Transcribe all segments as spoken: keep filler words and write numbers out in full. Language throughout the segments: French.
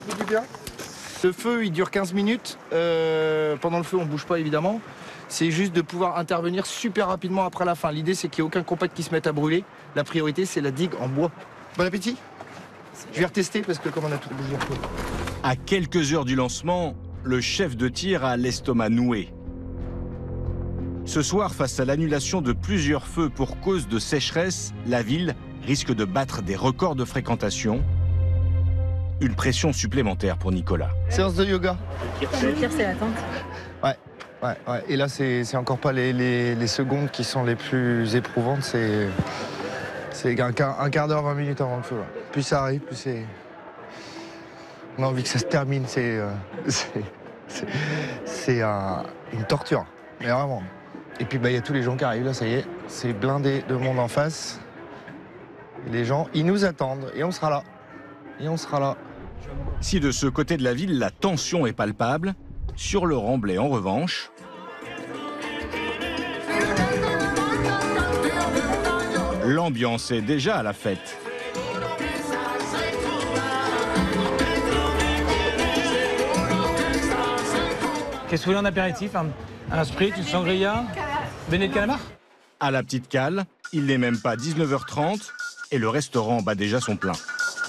Le feu, il dure quinze minutes. Euh, pendant le feu, on ne bouge pas, évidemment. C'est juste de pouvoir intervenir super rapidement après la fin. L'idée, c'est qu'il n'y ait aucun compact qui se mette à brûler. La priorité, c'est la digue en bois. Bon appétit. Je vais retester parce que comme on a tout bougé un peu. À quelques heures du lancement, le chef de tir a l'estomac noué. Ce soir, face à l'annulation de plusieurs feux pour cause de sécheresse, la ville risque de battre des records de fréquentation. Une pression supplémentaire pour Nicolas. Séance de yoga. Le pire, c'est l'attente. Ouais, ouais, ouais. Et là, c'est encore pas les, les, les secondes qui sont les plus éprouvantes. C'est un, un quart d'heure, vingt minutes avant le feu. Ouais. Plus ça arrive, plus c'est... On a envie que ça se termine. C'est euh, c'est un, une torture. Mais vraiment. Et puis, il bah, y a tous les gens qui arrivent. Là, ça y est. C'est blindé de monde en face. Et les gens, ils nous attendent. Et on sera là. Et on sera là. Si de ce côté de la ville, la tension est palpable, sur le Remblai, en revanche, l'ambiance est déjà à la fête. Qu'est-ce que vous voulez en apéritif? Un, un sprit, une sangria, beignet de calamar? À la petite cale, il n'est même pas dix-neuf heures trente et le restaurant bat déjà son plein.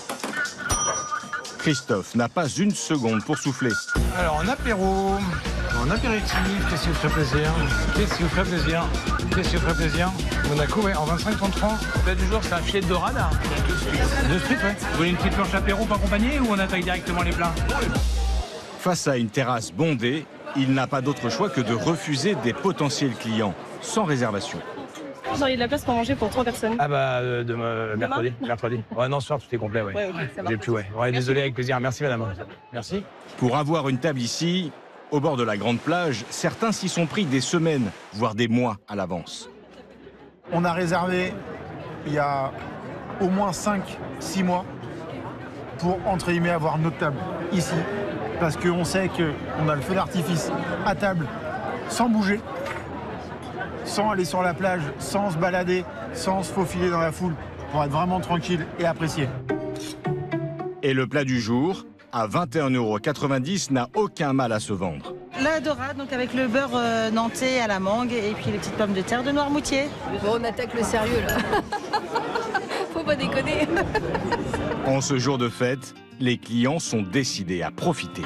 Christophe n'a pas une seconde pour souffler. Alors, en apéro, en apéritif, qu'est-ce qui vous ferait plaisir? Qu'est-ce qui vous ferait plaisir? Qu'est-ce qui vous ferait plaisir? Monaco, ouais, en vingt-cinq trente-trois. Le plat du jour, c'est un filet de dorade. Deux frites, ouais. Vous voulez une petite planche apéro pour accompagner ou on attaque directement les plats? Face à une terrasse bondée, il n'a pas d'autre choix que de refuser des potentiels clients, sans réservation. Vous auriez de la place pour manger pour trois personnes? Ah bah, euh, de, euh, mercredi, mercredi. Ouais, non, ce soir, tout est complet, ouais. Ouais, ok, ça va. J'ai plus, ouais. Ouais, désolé, avec plaisir. Merci, madame. Merci. Pour avoir une table ici, au bord de la grande plage, certains s'y sont pris des semaines, voire des mois à l'avance. On a réservé il y a au moins cinq six mois pour, entre guillemets, avoir notre table ici. Parce qu'on sait qu'on a le feu d'artifice à table, sans bouger, sans aller sur la plage, sans se balader, sans se faufiler dans la foule, pour être vraiment tranquille et apprécié. Et le plat du jour, à vingt et un euros quatre-vingt-dix, n'a aucun mal à se vendre. La dorade, donc avec le beurre euh, nantais à la mangue et puis les petites pommes de terre de Noirmoutier. Bon, on attaque le sérieux, là. Faut pas déconner. En ce jour de fête, les clients sont décidés à profiter.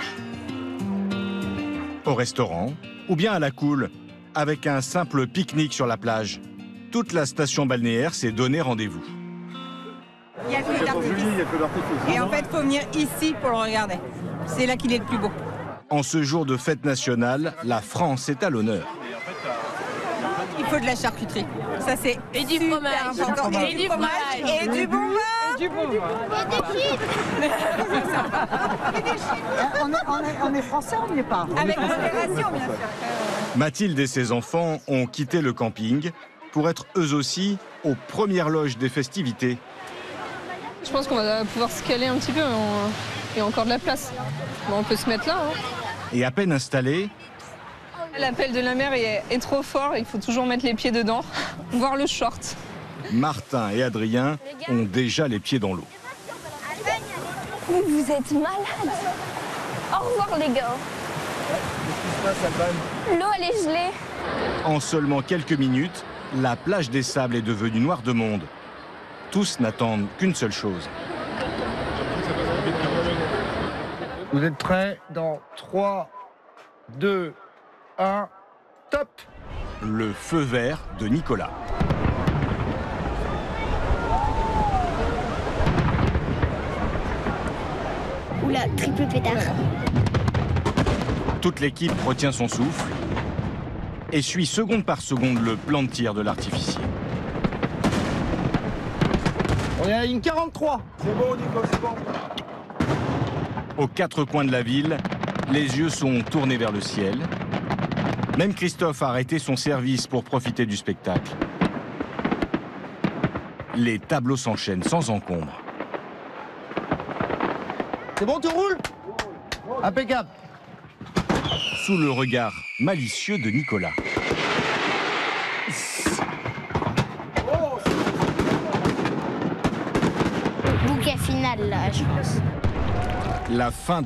Au restaurant, ou bien à la cool, avec un simple pique-nique sur la plage. Toute la station balnéaire s'est donné rendez-vous. Il y a que d'artifice. Et en fait, il faut venir ici pour le regarder. C'est là qu'il est le plus beau. En ce jour de fête nationale, la France est à l'honneur. Il faut de la charcuterie. Ça, c'est Et du super fromage. important. Et du fromage. Et du bon vin. Et du bon vin. On est, on est, on est français, on n'y est pas. Avec modération, bien sûr. Mathilde et ses enfants ont quitté le camping pour être eux aussi aux premières loges des festivités. Je pense qu'on va pouvoir se caler un petit peu, on... il y a encore de la place. Bon, on peut se mettre là. Hein. Et à peine installés, L'appel de la mer est, est trop fort, il faut toujours mettre les pieds dedans, voir le short. Martin et Adrien ont déjà les pieds dans l'eau. Vous êtes malades. Au revoir les gars. L'eau elle est gelée. En seulement quelques minutes, la plage des Sables est devenue noire de monde. Tous n'attendent qu'une seule chose. Vous êtes prêts? Dans trois, deux, un, top! Le feu vert de Nicolas. Oula, triple pétard. Toute l'équipe retient son souffle et suit seconde par seconde le plan de tir de l'artificier. On est à la ligne quarante-trois. C'est bon, Nico, c'est bon. Aux quatre coins de la ville, les yeux sont tournés vers le ciel. Même Christophe a arrêté son service pour profiter du spectacle. Les tableaux s'enchaînent sans encombre. C'est bon, tout roule? Impeccable. Sous le regard malicieux de Nicolas. Bouquet final là, je pense. La fin